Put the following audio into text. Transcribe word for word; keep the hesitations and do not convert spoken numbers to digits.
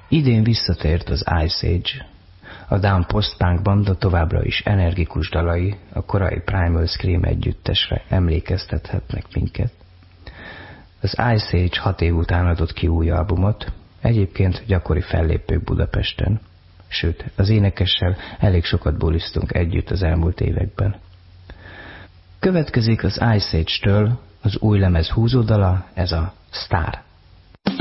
Idén visszatért az Ice Age. A Down Post-Punk banda továbbra is energikus dalai a korai Primal Scream együttesre emlékeztethetnek minket. Az Ice Age hat év után adott ki új albumot, egyébként gyakori fellépők Budapesten, sőt, az énekessel elég sokat bulisztunk együtt az elmúlt években. Következik az Ice Age-től az új lemez húzódala, ez a Star.